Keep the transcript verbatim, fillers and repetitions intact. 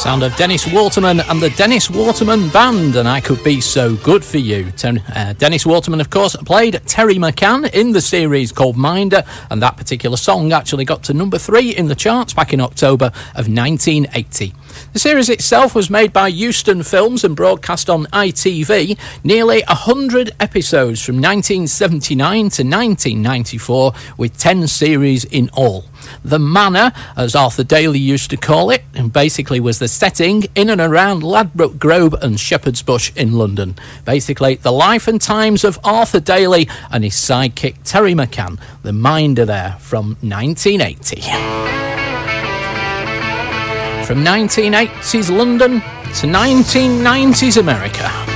Sound of Dennis Waterman and the Dennis Waterman Band, and I Could Be So Good For You. Ten, uh, Dennis Waterman, of course, played Terry McCann in the series called Minder, and that particular song actually got to number three in the charts back in October of nineteen eighty. The series itself was made by Euston Films and broadcast on I T V. Nearly one hundred episodes from nineteen seventy-nine to nineteen ninety-four, with ten series in all. The Manor, as Arthur Daly used to call it, and basically was the setting in and around Ladbroke Grove and Shepherd's Bush in London. Basically, the life and times of Arthur Daly and his sidekick Terry McCann. The Minder there from nineteen eighty. From nineteen eighties London to nineteen nineties America.